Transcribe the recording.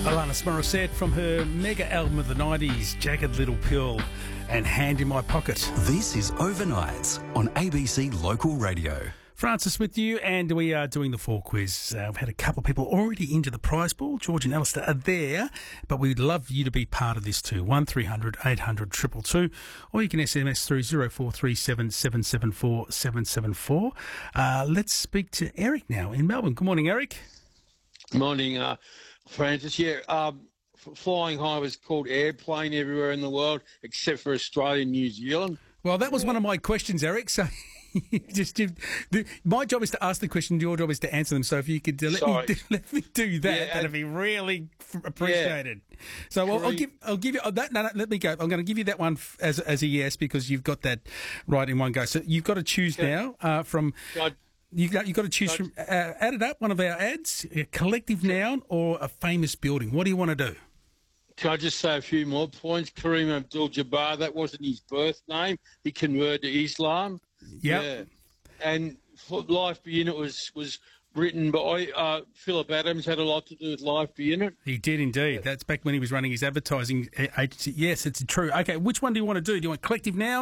Alanis Morissette from her mega album of the 90s, Jagged Little Pill and Hand in My Pocket. This is Overnights on ABC Local Radio. Francis with you, and we are doing the fall quiz. We've had a couple of people already into the prize pool. George and Alistair are there, but we'd love you to be part of this too. 1300 800 222, or you can SMS through 0437 774 774. Let's speak to Eric now in Melbourne. Good morning, Eric. Morning, Francis. Flying high was called airplane everywhere in the world except for Australia and New Zealand. Well, that was one of my questions, Eric. So my job is to ask the question, your job is to answer them. So if you could let me do that, that'd be really appreciated. Yeah. So I'll give you that. No, let me go. I'm going to give you that one as a yes because you've got that right in one go. So you've got to choose now from. You've got to choose from, add it up, one of our ads, a collective noun or a famous building. What do you want to do? Can I just say a few more points? Kareem Abdul-Jabbar, that wasn't his birth name. He converted to Islam. Yep. Yeah. And Life Be In It was written by Philip Adams, had a lot to do with Life Be In It. He did indeed. Yeah. That's back when he was running his advertising agency. Yes, it's true. Okay, which one do you want to do? Do you want collective noun